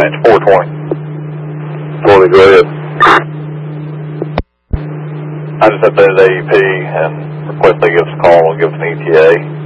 dispatch, 420. 20, go ahead. I just updated AEP and request they give us a call and give us an ETA.